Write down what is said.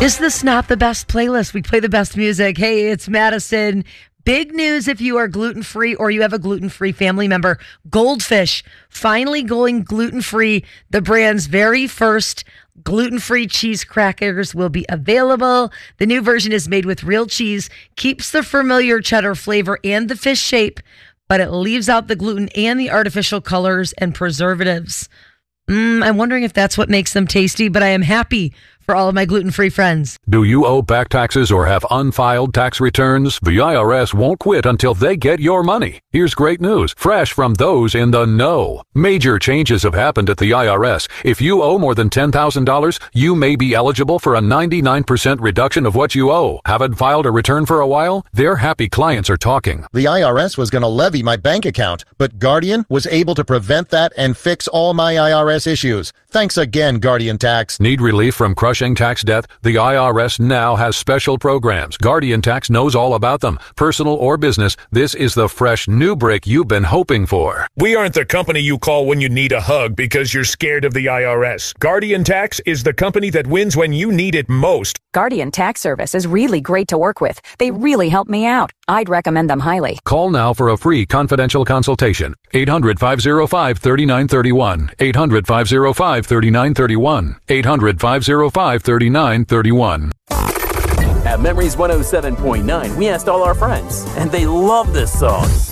Is this not the best playlist? We play the best music. Hey, it's Madison. Big news if you are gluten-free or you have a gluten-free family member. Goldfish finally going gluten-free. The brand's very first gluten-free cheese crackers will be available. The new version is made with real cheese, keeps the familiar cheddar flavor and the fish shape, but it leaves out the gluten and the artificial colors and preservatives. I'm wondering if that's what makes them tasty, but I am happy for all of my gluten-free friends. Do you owe back taxes or have unfiled tax returns? The IRS won't quit until they get your money. Here's great news, fresh from those in the know. Major changes have happened at the IRS. If you owe more than $10,000, you may be eligible for a 99% reduction of what you owe. Haven't filed a return for a while? Their happy clients are talking. The IRS was going to levy my bank account, but Guardian was able to prevent that and fix all my IRS issues. Thanks again, Guardian Tax. Need relief from crushing tax debt? The IRS now has special programs. Guardian Tax knows all about them. Personal or business, this is the fresh new break you've been hoping for. We aren't the company you call when you need a hug because you're scared of the IRS. Guardian Tax is the company that wins when you need it most. Guardian Tax Service is really great to work with. They really help me out. I'd recommend them highly. Call now for a free confidential consultation. 800-505-3931. 800-505-3931. 800-505-3931. At Memories 107.9, we asked all our friends, and they love this song.